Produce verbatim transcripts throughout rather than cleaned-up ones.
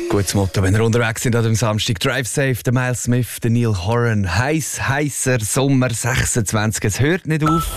Gutes Motto, wenn ihr unterwegs sind an dem Samstag. Drive Safe, der Miles Smith, der Neil Horan. Heiß, heißer Sommer sechsundzwanzig. Es hört nicht auf.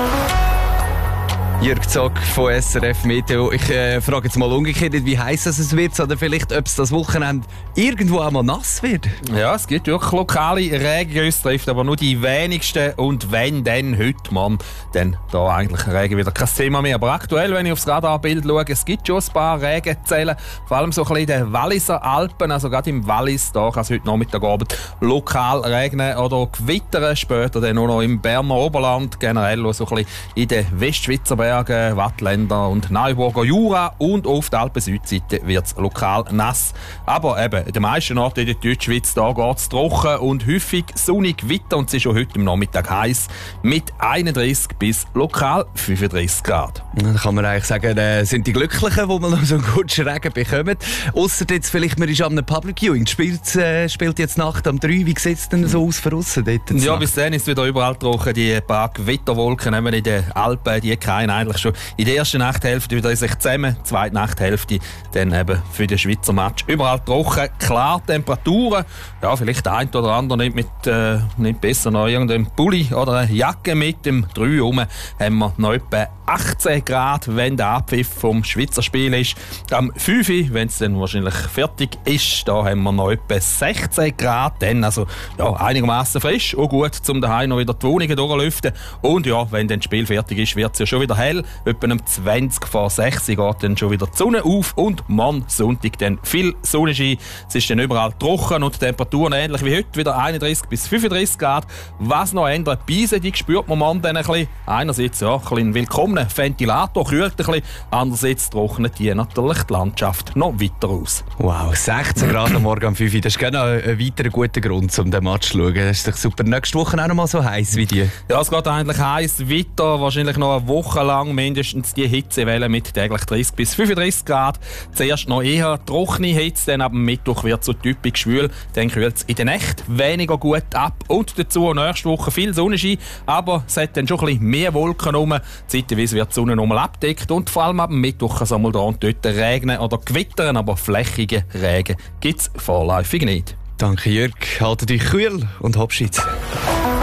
Jürg Zock von S R F Meteo. Ich äh, frage jetzt mal umgekehrt, wie heiß es wird oder vielleicht, ob es das Wochenende irgendwo einmal nass wird. Ja, es gibt wirklich lokale Regengüsse, trifft aber nur die wenigsten. Und wenn dann heute, Mann, dann da eigentlich Regen wieder kein Thema mehr. Aber aktuell, wenn ich aufs Radarbild schaue, es gibt schon ein paar Regenzellen, vor allem so ein bisschen in den Walliser Alpen, also gerade im Wallis, da kann es heute Nachmittagabend lokal regnen oder gewittern, später dann nur noch im Berner Oberland, generell so ein bisschen in den Westschweizer Bergen, Wattländer und Neuburger Jura und auf der Alpen-Südseite wird es lokal nass. Aber eben, in den meisten Orten in der Deutschschweiz geht es trocken und häufig sonnig Wetter und es ist schon heute am Nachmittag heiß mit einunddreissig bis lokal fünfunddreissig Grad. Dann kann man eigentlich sagen, äh, sind die Glücklichen, die man noch so einen guten Regen bekommen. Ausser jetzt vielleicht, man ist am Public Viewing. Spielt, äh, spielt jetzt Nacht um drei. Wie sieht es denn so aus für aussen dort? Ja, bis dann ist es wieder überall trocken. Die paar Gewitterwolken haben wir in den Alpen, die keinen eigentlich schon in der ersten Nachthälfte wieder in sich zusammen, zweite Nachthälfte dann eben für den Schweizer Match. Überall trocken, klar Temperaturen. Ja, vielleicht der eine oder andere nimmt, mit, äh, nimmt besser noch irgendeinen Pulli oder eine Jacke mit. Im drei rum haben wir noch etwa achtzehn Grad, wenn der Abpfiff vom Schweizer Spiel ist. Am fünf, wenn es dann wahrscheinlich fertig ist, da haben wir noch etwa sechzehn Grad. Dann also ja, einigermaßen frisch und gut, um daheim noch wieder die Wohnungen durchlüften. Und ja, wenn dann das Spiel fertig ist, wird es ja schon wieder hell. Etwa um zwanzig vor sechs geht dann schon wieder die Sonne auf und morgen Sonntag dann viel Sonnenschein. Es ist dann überall trocken und die Temperaturen ähnlich wie heute, wieder einunddreissig bis fünfunddreissig Grad. Was noch ändert, die Beise spürt man morgen dann ein bisschen. Einerseits ja, ein bisschen willkommener Ventilator, kühlt ein bisschen, andererseits trocknet die natürlich die Landschaft noch weiter aus. Wow, sechzehn Grad am Morgen um fünf Uhr, das ist genau ein weiterer guter Grund, um den Match zu schauen. Das ist doch super. Nächste Woche auch noch mal so heiß wie die. Ja, es geht eigentlich heiß weiter, wahrscheinlich noch eine Woche lang mindestens die Hitzewelle mit täglich dreißig bis fünfunddreissig Grad. Zuerst noch eher trockene Hitze, dann ab dem Mittwoch wird es so typisch schwül. Dann kühlt es in der Nacht weniger gut ab. Und dazu nächste Woche viel Sonnenschein, aber es hat dann schon ein bisschen mehr Wolken rum. Zeitweise wird die Sonne nochmal abdeckt und vor allem ab dem Mittwoch kann es einmal da und dort regnen oder gewittern, aber flächige Regen gibt es vorläufig nicht. Danke Jörg, haltet euch kühl und Abschied.